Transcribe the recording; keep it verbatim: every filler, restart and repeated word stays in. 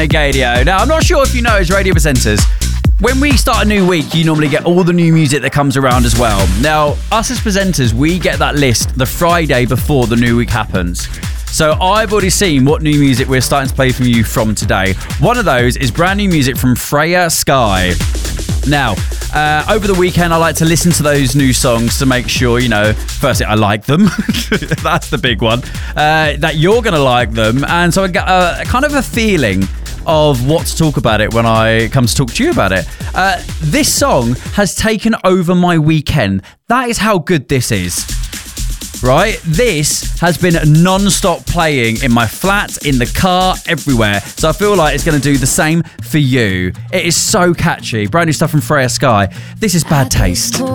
Gadio. Now, I'm not sure if you know, as radio presenters, when we start a new week, you normally get all the new music that comes around as well. Now, us as presenters, we get that list the Friday before the new week happens. So I've already seen what new music we're starting to play from you from today. One of those is brand new music from Freya Sky. Now, uh, over the weekend, I like to listen to those new songs to make sure, you know, firstly, I like them. That's the big one. Uh, that you're going to like them. And so I get a, kind of a feeling of what to talk about it when I come to talk to you about it. Uh, this song has taken over my weekend. That is how good this is. Right? This has been non-stop playing in my flat, in the car, everywhere. So I feel like it's going to do the same for you. It is so catchy. Brand new stuff from Freya Sky. This is Bad Taste.